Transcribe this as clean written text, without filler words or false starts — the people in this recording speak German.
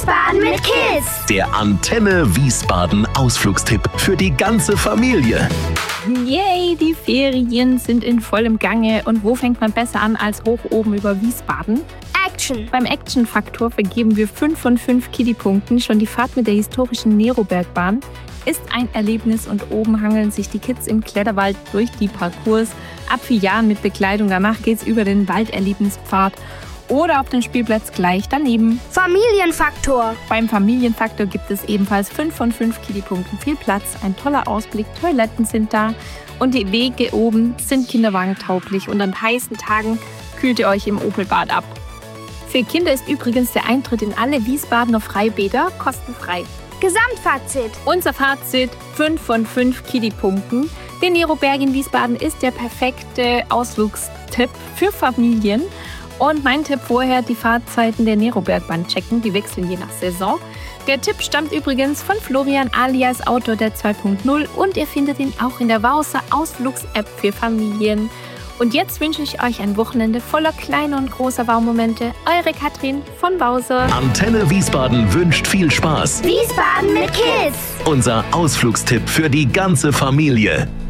Wiesbaden mit Kids. Der Antenne Wiesbaden Ausflugstipp für die ganze Familie. Yay, die Ferien sind in vollem Gange. Und wo fängt man besser an als hoch oben über Wiesbaden? Action. Beim Action-Faktor vergeben wir 5 von 5 Kiddy-Punkten. Schon die Fahrt mit der historischen Nerobergbahn ist ein Erlebnis und oben hangeln sich die Kids im Kletterwald durch die Parcours. Ab 4 Jahren mit Begleitung. Danach geht's über den Walderlebnispfad oder auf den Spielplatz gleich daneben. Familienfaktor. Beim Familienfaktor gibt es ebenfalls 5 von 5 Kiddy-Punkten. Viel Platz, ein toller Ausblick, Toiletten sind da und die Wege oben sind kinderwagentauglich und an heißen Tagen kühlt ihr euch im Opelbad ab. Für Kinder ist übrigens der Eintritt in alle Wiesbadener Freibäder kostenfrei. Gesamtfazit. Unser Fazit: 5 von 5 Kiddy-Punkten. Der Neroberg in Wiesbaden ist der perfekte Ausflugstipp für Familien. Und mein Tipp vorher, die Fahrzeiten der Nerobergbahn checken, die wechseln je nach Saison. Der Tipp stammt übrigens von Florian alias Autor der 2.0 und ihr findet ihn auch in der Wauser Ausflugs-App für Familien. Und jetzt wünsche ich euch ein Wochenende voller kleiner und großer Wow-Momente. Eure Katrin von Wauser. Antenne Wiesbaden wünscht viel Spaß. Wiesbaden mit Kids. Unser Ausflugstipp für die ganze Familie.